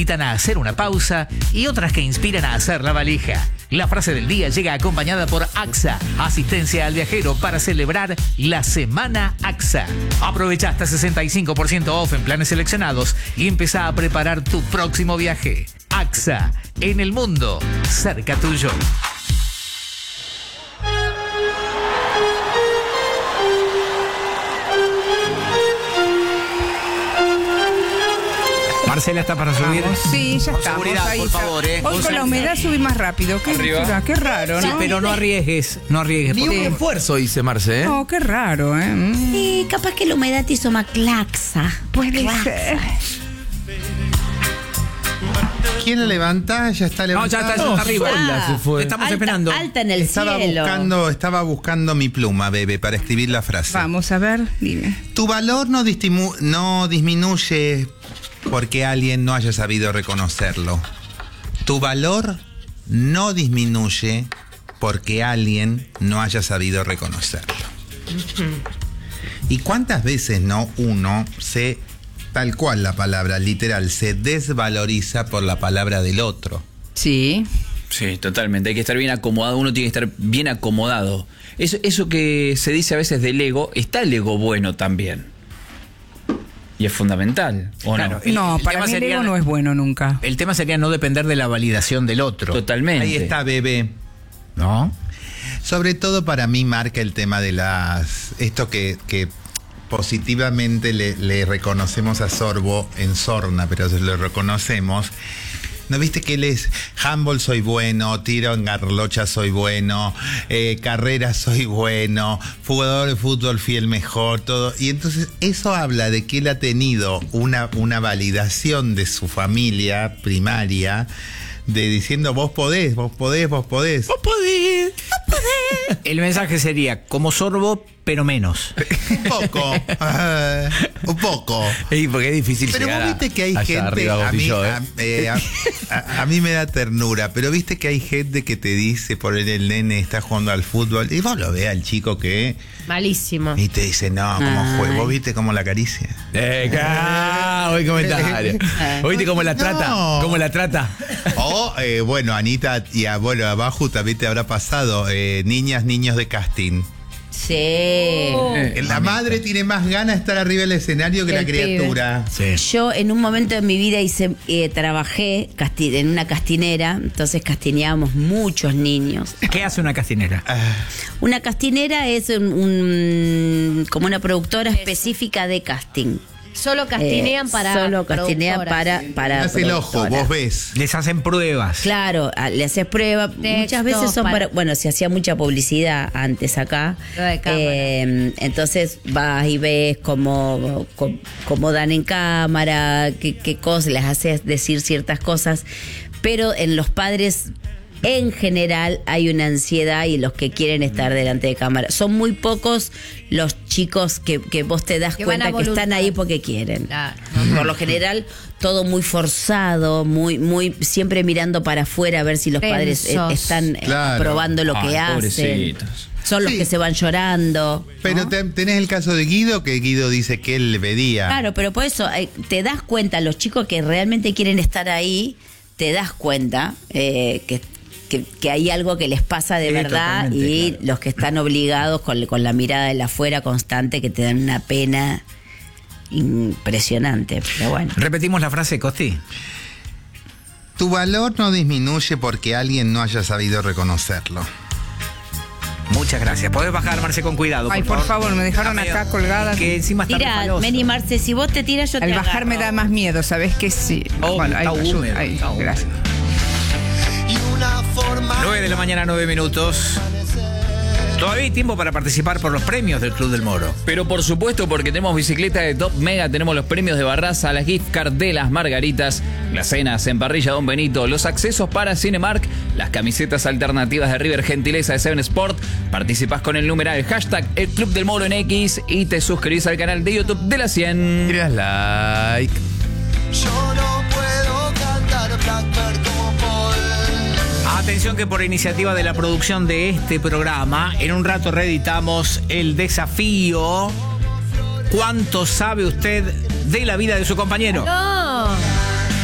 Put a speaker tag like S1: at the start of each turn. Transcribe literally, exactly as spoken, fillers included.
S1: invitan a hacer una pausa y otras que inspiran a hacer la valija. La frase del día llega acompañada por A X A, asistencia al viajero para celebrar la Semana A X A. Aprovecha hasta sesenta y cinco por ciento off en planes seleccionados y empezá a preparar tu próximo viaje. A X A, en el mundo, cerca tuyo.
S2: Marcela está para subir.
S3: Vamos, sí, ya
S2: con
S3: estamos.
S2: seguridad,
S3: Ahí
S2: por
S3: está.
S2: favor, ¿eh?
S3: Hoy con la humedad subí más rápido. Qué,
S4: Arriba.
S3: qué raro, ¿no?
S2: Sí, pero no arriesgues, no arriesgues.
S4: Ni un
S2: porque-
S4: esfuerzo hice, Marce, ¿eh?
S3: No, qué raro, ¿eh? Mm.
S5: Y capaz que la humedad te hizo más claxa.
S3: Puede
S5: Claxa.
S3: ser.
S6: ¿Quién la levanta? Ya está
S2: No, ya
S6: levantada.
S2: está, ya está arriba.
S4: sola se fue.
S2: Te estamos
S5: alta,
S2: esperando.
S5: alta en el
S6: Estaba
S5: cielo.
S6: buscando, estaba buscando mi pluma, bebé, para escribir la frase.
S3: Vamos a ver, dime.
S6: Tu valor no, distimu- no disminuye porque alguien no haya sabido reconocerlo. Tu valor no disminuye porque alguien no haya sabido reconocerlo. ¿Y cuántas veces no uno se, tal cual la palabra, literal, se desvaloriza por la palabra del otro?
S3: Sí.
S4: Sí, totalmente. Hay que estar bien acomodado. Uno tiene que estar bien acomodado. Eso, eso que se dice a veces del ego, está el ego bueno también. Y es fundamental, ¿o
S2: Claro,
S4: no?
S2: El-
S3: no,
S2: el
S3: para
S2: tema
S3: mí el
S2: sería-
S3: ego no es bueno nunca.
S2: El tema sería no depender de la validación del otro.
S4: Totalmente.
S6: Ahí está, bebé.
S2: ¿No?
S6: Sobre todo para mí marca el tema de las... Esto que, que positivamente le, le reconocemos a Sorbo en Sorna, pero se lo reconocemos. ¿No viste que él es handball soy bueno, tiro en garlocha soy bueno, eh, carrera soy bueno, jugador de fútbol fui el mejor, todo? Y entonces eso habla de que él ha tenido una, una validación de su familia primaria, de diciendo vos podés, vos podés, vos podés.
S2: Vos podés. El mensaje sería como Sorbo, pero menos.
S6: Un poco, ah, un poco.
S4: Ey, porque es difícil
S6: Pero
S4: llegar
S6: vos
S4: a-
S6: viste que hay
S4: allá
S6: gente,
S4: arriba, vos
S6: a
S4: y
S6: mí,
S4: yo, ¿eh?
S6: a, eh, a- a- a mí me da ternura, pero viste que hay gente que te dice, por el, el nene está jugando al fútbol, y vos lo ves al chico que,
S5: Malísimo.
S6: y te dice, no, ¿cómo
S5: Ay.
S6: juega? ¿Vos viste cómo la acaricia?
S4: Eh, ca- hoy comentario. ¿Oíste cómo la trata?
S6: No.
S4: ¿Cómo la trata?
S6: O, eh, bueno, Anita, y a, bueno, abajo también te habrá pasado, eh, niñas, niños de casting.
S5: Sí.
S4: Eh,
S6: La madre tiene más ganas de estar arriba del escenario que
S5: El
S6: la criatura.
S2: Sí.
S5: Yo en un momento de mi vida hice, eh, trabajé casti- en una castinera, entonces castineábamos muchos niños.
S2: ¿Qué hace una castinera?
S5: Una castinera es un, un- como una productora específica de casting.
S7: Solo castinean
S5: Eh,
S7: para
S5: Solo castinean
S7: productoras.
S5: para, para
S6: Haz el ojo,
S5: productoras.
S6: vos ves.
S2: Les hacen pruebas.
S5: Claro, a- le haces prueba. Muchas veces son
S7: para-
S5: para. Bueno, se hacía mucha publicidad antes acá.
S7: Lo de cámara.
S5: Eh, entonces vas y ves cómo, cómo, cómo dan en cámara, qué, qué cosas, les haces decir ciertas cosas. Pero en los padres, en general, hay una ansiedad y los que quieren estar delante de cámara. Son muy pocos los chicos que, que vos te das
S7: Que van
S5: cuenta
S7: a
S5: que están
S7: voluntad.
S5: ahí porque quieren.
S7: Claro.
S5: Por lo general, todo muy forzado, muy, muy, siempre mirando para afuera a ver si los padres eh,
S7: Tensos.
S5: están eh,
S6: Claro.
S5: aprobando lo
S4: Ay,
S5: que hacen.
S4: pobrecitos.
S5: Son los
S6: Sí.
S5: que se van llorando.
S6: Pero
S5: ¿no?
S6: te- tenés el caso de Guido, que Guido dice que él le pedía.
S5: Claro, pero por eso eh, te das cuenta, los chicos que realmente quieren estar ahí, te das cuenta eh, que, que, que hay algo que les pasa de
S2: Sí,
S5: verdad
S2: totalmente,
S5: y
S2: claro.
S5: los que están obligados con, con la mirada de la afuera constante que te dan una pena impresionante. Pero bueno.
S2: Repetimos la frase, Costi.
S6: Tu valor no disminuye porque alguien no haya sabido reconocerlo.
S2: Muchas gracias. Podés bajar, Marce, con cuidado.
S3: Ay, por favor, me dejaron
S2: Está
S3: acá
S2: medio-
S3: colgada.
S2: Que encima está
S5: Tira,
S2: resbaloso.
S5: Meni Marce, si vos te tiras, yo te
S3: Al bajar me
S5: agarro.
S3: da más miedo, ¿sabes que sí?
S2: Oh,
S3: bueno, ahí
S2: está
S3: me ayuda,
S2: húmedo,
S3: ahí,
S2: está húmedo.
S3: gracias.
S2: nueve de la mañana, nueve minutos. Todavía hay tiempo para participar por los premios del Club del Moro.
S4: Pero por supuesto, porque tenemos bicicleta de Top Mega, tenemos los premios de Barraza, las gift card de las Margaritas, las cenas en Parrilla Don Benito, los accesos para Cinemark, las camisetas alternativas de River Gentileza de Seven Sport. Participás con el numeral hashtag El Club del Moro en X y te suscribís al canal de YouTube de la cien.
S8: Y le das like.
S9: Yo no puedo cantar Blackbird como Paul.
S2: Atención que por iniciativa de la producción de este programa, en un rato reeditamos el desafío ¿Cuánto sabe usted de la vida de su compañero?
S7: No.